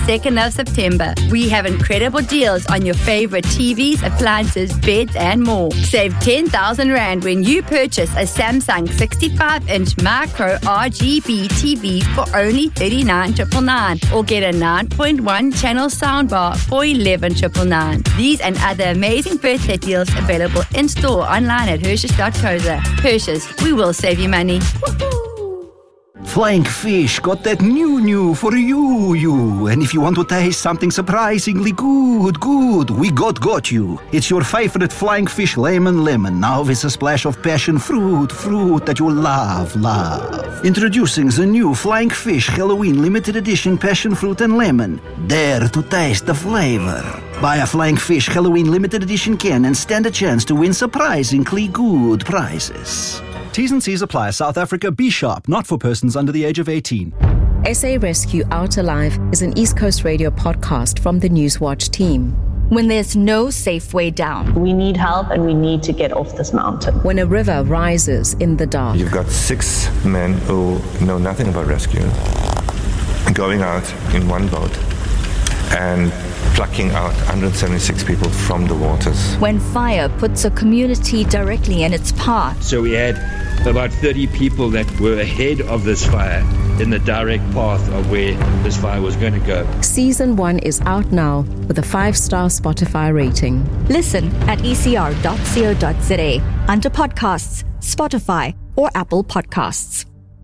2nd of September. We have incredible deals on your favorite TVs, appliances, beds, and more. Save 10,000 Rand when you purchase a Samsung 65-inch micro RGB TV for only 39,999 or get a 9.1 channel soundbar for 11,999. These and other amazing birthday deals available in store online at Hirsch's.co.za. Hirsch's, we will save you money. Woohoo! Flying Fish got that new for you. And if you want to taste something surprisingly good, we got you. It's your favorite Flying Fish lemon, now with a splash of passion fruit that you love. Introducing the new Flying Fish Halloween limited edition passion fruit and lemon. Dare to taste the flavor. Buy a Flying Fish Halloween limited edition can and stand a chance to win surprisingly good prizes. T's and C's apply. South Africa, be sharp, not for persons under the age of 18. SA Rescue Out Alive is an East Coast Radio podcast from the Newswatch team. When there's no safe way down. We need help and we need to get off this mountain. When a river rises in the dark. You've got 6 men who know nothing about rescue going out in one boat and plucking out 176 people from the waters. When fire puts a community directly in its path. So we had about 30 people that were ahead of this fire in the direct path of where this fire was going to go. Season 1 is out now with a 5-star Spotify rating. Listen at ecr.co.za under podcasts, Spotify or Apple Podcasts.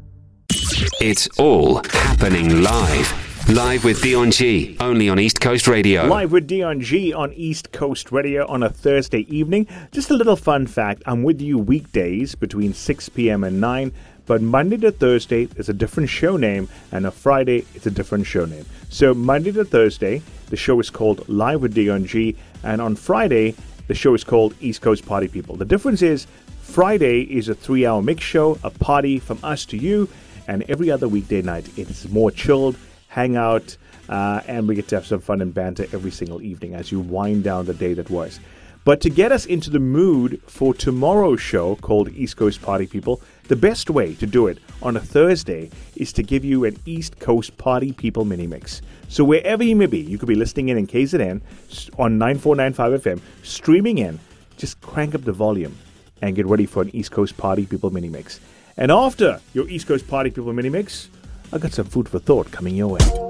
It's all happening live. Live with Dion G, only on East Coast Radio. Live with Dion G on East Coast Radio on a Thursday evening. Just a little fun fact, I'm with you weekdays between 6 p.m. and 9, but Monday to Thursday is a different show name, and on Friday it's a different show name. So Monday to Thursday, the show is called Live with Dion G, and on Friday, the show is called East Coast Party People. The difference is Friday is a 3-hour mix show, a party from us to you, and every other weekday night it is more chilled, hang out, and we get to have some fun and banter every single evening as you wind down the day that was. But to get us into the mood for tomorrow's show called East Coast Party People, the best way to do it on a Thursday is to give you an East Coast Party People mini mix. So wherever you may be, you could be listening in KZN on 9495 FM, streaming in, just crank up the volume and get ready for an East Coast Party People mini mix. And after your East Coast Party People mini mix, I got some food for thought coming your way.